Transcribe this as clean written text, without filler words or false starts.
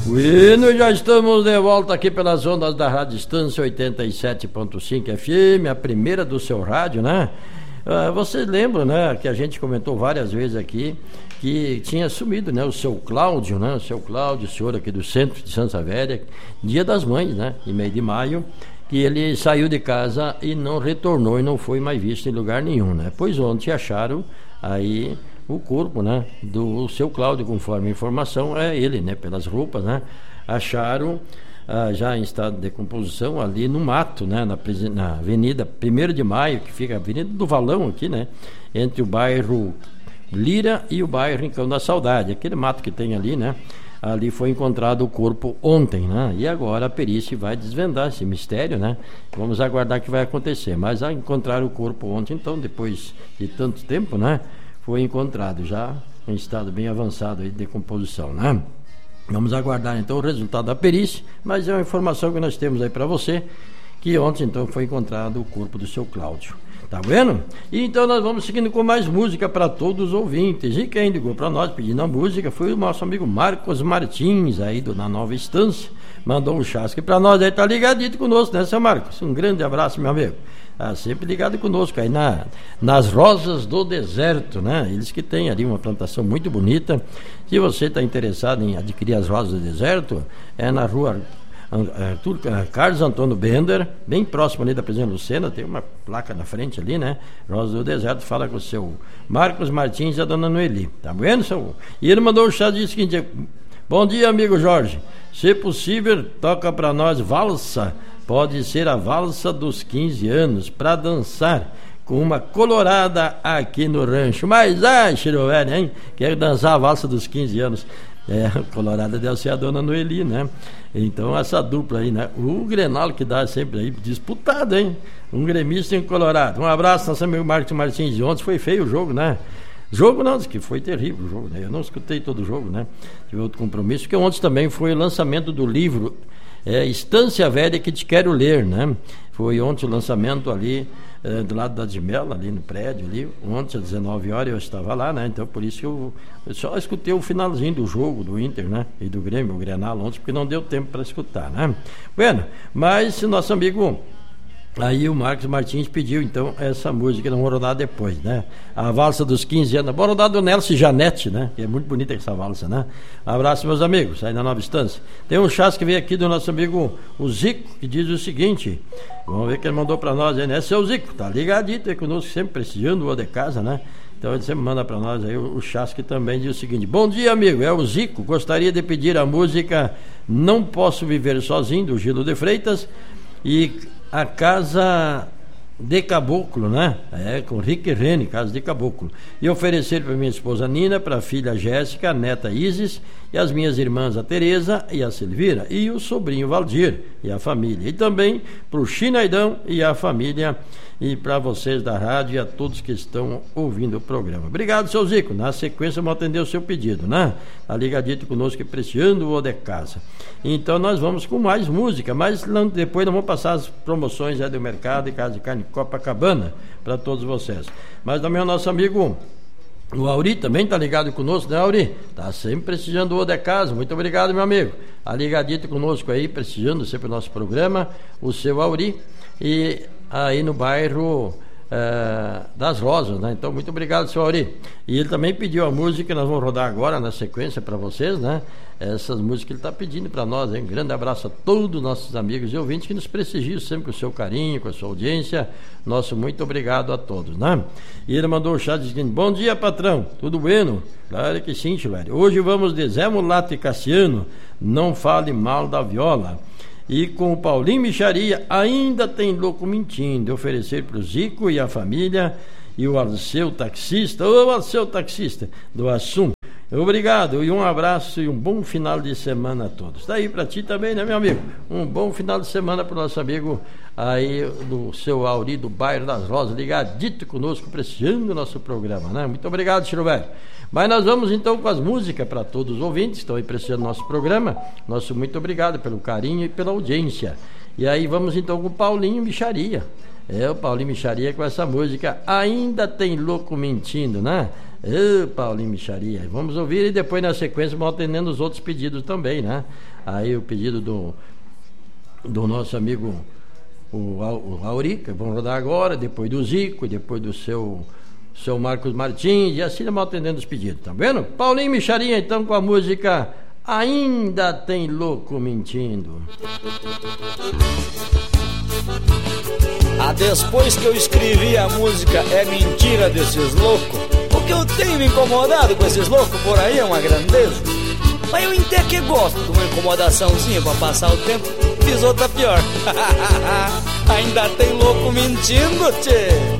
Bueno, já estamos de volta aqui pelas ondas da Rádio Distância 87.5 FM, a primeira do seu rádio, né? Vocês lembram, né, que a gente comentou várias vezes aqui que tinha sumido, né, o seu Cláudio, né? O seu Cláudio, senhor aqui do centro de Santa Velha, Dia das Mães, né? Em meio de maio, que ele saiu de casa e não retornou e não foi mais visto em lugar nenhum, né? Pois ontem acharam aí o corpo, né, do seu Cláudio, conforme a informação, é ele, né, pelas roupas, né, acharam já em estado de decomposição ali no mato, né, na avenida 1º de Maio, que fica a Avenida do Valão aqui, né, entre o bairro Lira e o bairro Rincão da Saudade, aquele mato que tem ali, né, ali foi encontrado o corpo ontem, né, e agora a perícia vai desvendar esse mistério, né, vamos aguardar o que vai acontecer, mas a encontrar o corpo ontem, então, depois de tanto tempo, né, foi encontrado já em estado bem avançado aí de decomposição, né? Vamos aguardar então o resultado da perícia, mas é uma informação que nós temos aí para você, que ontem então foi encontrado o corpo do seu Cláudio. Tá vendo? E então nós vamos seguindo com mais música para todos os ouvintes. E quem ligou para nós pedindo a música foi o nosso amigo Marcos Martins, aí na Nova Estância. Mandou um chasque para nós, aí tá ligadito conosco, né, seu Marcos? Um grande abraço, meu amigo. Sempre ligado conosco aí nas Rosas do Deserto, né? Eles que têm ali uma plantação muito bonita. Se você está interessado em adquirir as Rosas do Deserto, é na rua Carlos Antônio Bender, bem próximo ali da Presidente Lucena, tem uma placa na frente ali, né? Rosas do Deserto, fala com o seu Marcos Martins e a dona Noeli, tá vendo, seu? E ele mandou um chat de seguinte: bom dia, amigo Jorge, se possível, toca para nós valsa. Pode ser a valsa dos 15 anos, para dançar com uma colorada aqui no rancho. Mas, Chirovelho, hein? Quero dançar a valsa dos 15 anos. Colorada deve ser a dona Noeli, né? Então, essa dupla aí, né? O Grenal que dá sempre aí disputado, hein? Um gremista e um colorado. Um abraço, nosso amigo Marcos Martins. Ontem foi feio o jogo, né? Jogo não, que foi terrível o jogo, né? Eu não escutei todo o jogo, né? Tive outro compromisso, porque ontem também foi o lançamento do livro Estância Velha que te quero ler, né? Foi ontem o lançamento ali do lado da Dimela, ali no prédio ali, ontem às 19 horas eu estava lá, né? Então por isso que eu só escutei o finalzinho do jogo do Inter, né? E do Grêmio, o Grenal ontem, porque não deu tempo para escutar, né? Bueno, mas nosso amigo aí o Marcos Martins pediu então essa música, não vou rodar depois, né? A valsa dos 15 anos, vou rodar do Nelson Janete, né? Que é muito bonita essa valsa, né? Um abraço, meus amigos, aí na Nova Estância. Tem um chasque que veio aqui do nosso amigo o Zico, que diz o seguinte, vamos ver o que ele mandou pra nós aí, né? Seu Zico, tá ligadito aí conosco, sempre prestigiando o de casa, né? Então ele sempre manda pra nós aí o chasque também diz o seguinte: bom dia, amigo, é o Zico, gostaria de pedir a música Não Posso Viver Sozinho, do Gilo de Freitas, e a Casa de Caboclo, né? Com Rick e Rene, Casa de Caboclo. E oferecer para minha esposa Nina, para a filha Jéssica, a neta Isis, e as minhas irmãs, a Tereza e a Silvira, e o sobrinho Valdir e a família. E também para o Chinaidão e a família, e para vocês da rádio e a todos que estão ouvindo o programa. Obrigado, seu Zico. Na sequência, vamos atender o seu pedido, né? Tá ligadito conosco, prestigiando o de casa. Então, nós vamos com mais música, mas depois nós vamos passar as promoções do mercado e Casa de Carne Copacabana para todos vocês. Mas também o nosso amigo o Auri também está ligado conosco, né, Auri? Está sempre prestigiando o de casa. Muito obrigado, meu amigo. Está ligadito conosco aí, prestigiando sempre o nosso programa, o seu Auri. E aí no bairro das Rosas, né? Então, muito obrigado, seu Auri. E ele também pediu a música que nós vamos rodar agora na sequência para vocês, né? Essas músicas que ele está pedindo para nós, hein? Um grande abraço a todos os nossos amigos e ouvintes que nos prestigiam sempre com o seu carinho, com a sua audiência. Nosso muito obrigado a todos, né? E ele mandou o chat dizendo: bom dia, patrão, tudo bueno? Claro que sim, Chilério. Hoje vamos de Zé Mulato e Cassiano, Não Fale Mal da Viola. E com o Paulinho Micharia, ainda tem louco mentindo, oferecer para o Zico e a família, e o Alceu Taxista, ô Alceu Taxista, do Assum. Obrigado, e um abraço e um bom final de semana a todos. Está aí para ti também, né, meu amigo? Um bom final de semana para o nosso amigo aí do seu Auri, do bairro das Rosas, ligadito conosco, prestigiando o nosso programa, né? Muito obrigado, Chiro Velho. Mas nós vamos então com as músicas para todos os ouvintes que estão aí prestigiando o nosso programa. Nosso muito obrigado pelo carinho e pela audiência. E aí vamos então com o Paulinho Micharia. É o Paulinho Micharia com essa música Ainda Tem Louco Mentindo, né? Paulinho Micharia. Vamos ouvir e depois na sequência vamos atendendo os outros pedidos também, né? Aí o pedido do nosso amigo o Aurica, vamos rodar agora, depois do Zico, depois do seu Marcos Martins, e assim vamos atendendo os pedidos, tá vendo? Paulinho Micharia então com a música Ainda Tem Louco Mentindo. Depois que eu escrevi a música É Mentira Desses Loucos, o que eu tenho me incomodado com esses loucos por aí é uma grandeza. Mas eu até que gosto de uma incomodaçãozinha pra passar o tempo. Fiz outra pior. Ainda tem louco mentindo, tchê.